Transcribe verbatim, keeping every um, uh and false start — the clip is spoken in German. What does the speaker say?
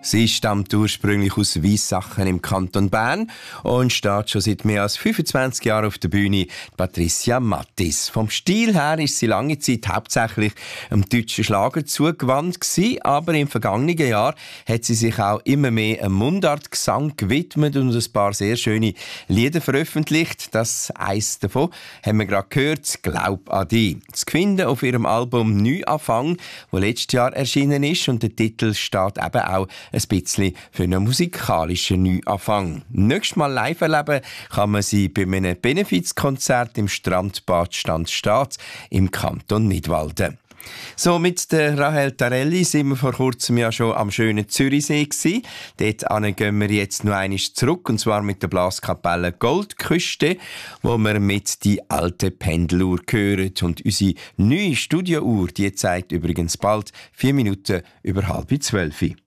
Sie stammt ursprünglich aus Weissachen im Kanton Bern und steht schon seit mehr als fünfundzwanzig Jahren auf der Bühne, Patricia Mattis. Vom Stil her ist sie lange Zeit hauptsächlich dem deutschen Schlager zugewandt gewesen, aber im vergangenen Jahr hat sie sich auch immer mehr einem Mundartgesang gewidmet und ein paar sehr schöne Lieder veröffentlicht. Das eins davon haben wir gerade gehört, «Glaub an dich». Zu finden auf ihrem Album «Neuanfang», das letztes Jahr erschienen ist, und der Titel steht eben auch ein bisschen für einen musikalischen Neuanfang. Nächstes Mal live erleben kann man sie bei einem Benefizkonzert im Strandbad Stanzstadt im Kanton Nidwalden. So, mit der Rahel Tarelli sind wir vor kurzem ja schon am schönen Zürichsee gewesen. Dort gehen wir jetzt noch einmal zurück, und zwar mit der Blaskapelle Goldküste, wo wir mit «Die alte Pendeluhr» hören. Und unsere neue Studiouhr, die zeigt übrigens bald vier Minuten über halb zwölf.